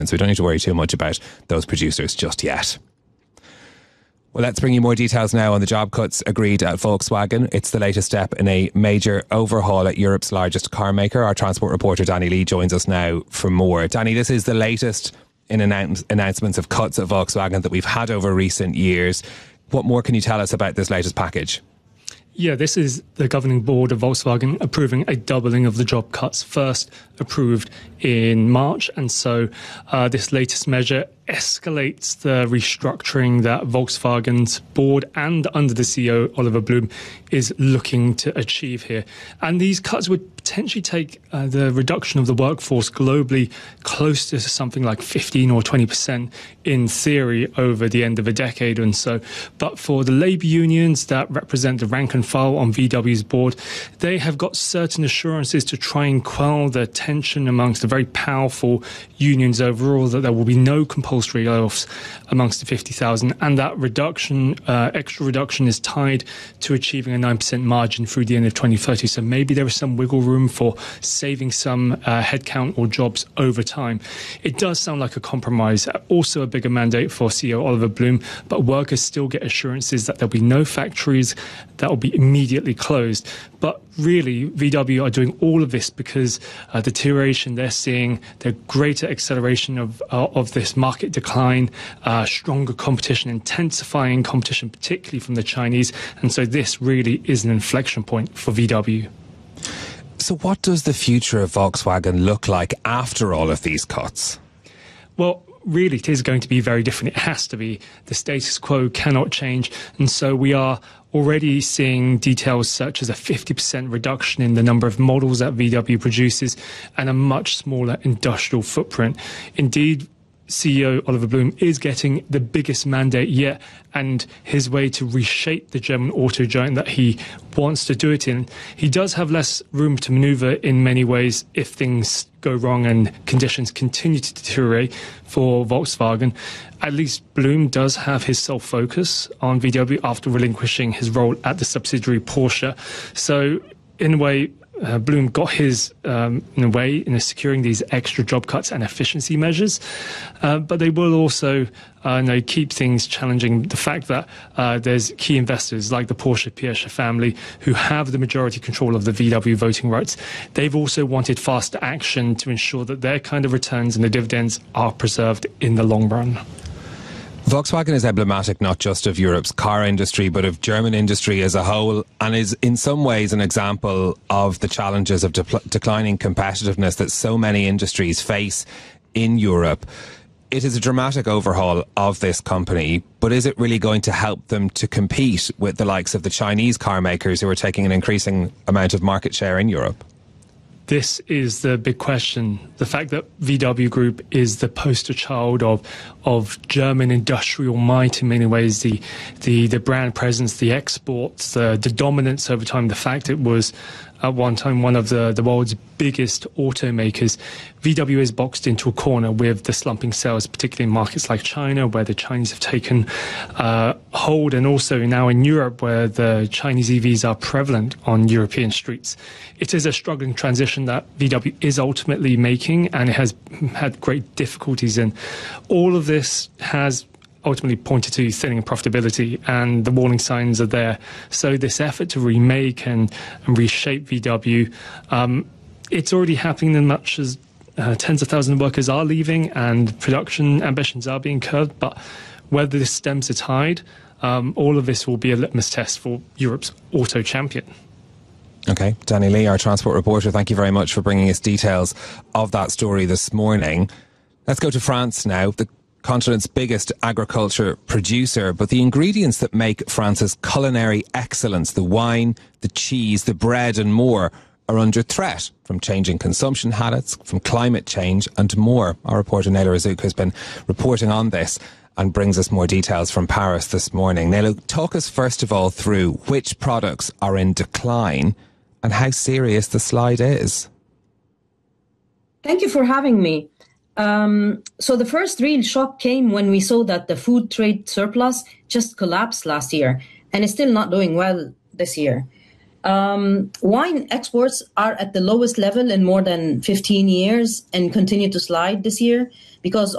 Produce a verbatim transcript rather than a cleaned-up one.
So we don't need to worry too much about those producers just yet. Well, let's bring you more details now on the job cuts agreed at Volkswagen. It's the latest step in a major overhaul at Europe's largest car maker. Our transport reporter Danny Lee joins us now for more. Danny, this is the latest in announce- announcements of cuts at Volkswagen that we've had over recent years. What more can you tell us about this latest package? Yeah, this is the governing board of Volkswagen approving a doubling of the job cuts, first approved in March. And so uh, this latest measure escalates the restructuring that Volkswagen's board and under the C E O, Oliver Blume, is looking to achieve here. And these cuts would potentially take uh, the reduction of the workforce globally close to something like fifteen or twenty percent in theory over the end of a decade and so. But for the labour unions that represent the rank and file on V W's board, they have got certain assurances to try and quell the tension amongst the very powerful unions overall, that there will be no compulsory layoffs amongst the fifty thousand, and that reduction, uh, extra reduction is tied to achieving a nine percent margin through the end of twenty thirty. So maybe there is some wiggle room for saving some uh, headcount or jobs over time. It does sound like a compromise, also a bigger mandate for C E O Oliver Blume, but workers still get assurances that there'll be no factories that will be immediately closed. But really, V W are doing all of this because uh, the deterioration they're seeing, the greater acceleration of uh, of this market decline, uh, stronger competition, intensifying competition, particularly from the Chinese. And so this really is an inflection point for V W. So what does the future of Volkswagen look like after all of these cuts? Well, really, it is going to be very different. It has to be. The status quo cannot change. And so we are already seeing details such as a fifty percent reduction in the number of models that V W produces and a much smaller industrial footprint. Indeed, C E O Oliver Blume is getting the biggest mandate yet, and his way to reshape the German auto giant that he wants to do it in. He does have less room to maneuver in many ways if things go wrong and conditions continue to deteriorate for Volkswagen. At least Blume does have his sole focus on V W after relinquishing his role at the subsidiary Porsche. So in a way, Uh, Blume got his, um, in a way, in securing these extra job cuts and efficiency measures. Uh, but they will also uh, you know, keep things challenging. The fact that uh, there's key investors like the Porsche Piaget family who have the majority control of the V W voting rights. They've also wanted faster action to ensure that their kind of returns and the dividends are preserved in the long run. Volkswagen is emblematic not just of Europe's car industry, but of German industry as a whole, and is in some ways an example of the challenges of de- declining competitiveness that so many industries face in Europe. It is a dramatic overhaul of this company, but is it really going to help them to compete with the likes of the Chinese car makers who are taking an increasing amount of market share in Europe? This is the big question. The fact that V W Group is the poster child of of German industrial might in many ways, the the, the brand presence, the exports, the, the dominance over time, the fact it was at one time one of the, the world's biggest automakers. V W is boxed into a corner with the slumping sales, particularly in markets like China, where the Chinese have taken uh, hold, and also now in Europe, where the Chinese E Vs are prevalent on European streets. It is a struggling transition that V W is ultimately making, and it has had great difficulties in. All of this has ultimately pointed to thinning profitability, and the warning signs are there. So this effort to remake and, and reshape V W, um, it's already happening in much as uh, tens of thousands of workers are leaving and production ambitions are being curbed. But whether this stems the tide, um, all of this will be a litmus test for Europe's auto champion. Okay, Danny Lee, our transport reporter, thank you very much for bringing us details of that story this morning. Let's go to France now. The continent's biggest agriculture producer, but the ingredients that make France's culinary excellence, the wine, the cheese, the bread and more, are under threat from changing consumption habits, from climate change and more. Our reporter Naila Razouk has been reporting on this and brings us more details from Paris this morning. Naila, talk us first of all through which products are in decline and how serious the slide is. Thank you for having me. Um, so the first real shock came when we saw that the food trade surplus just collapsed last year, and it's still not doing well this year. Um, wine exports are at the lowest level in more than fifteen years and continue to slide this year because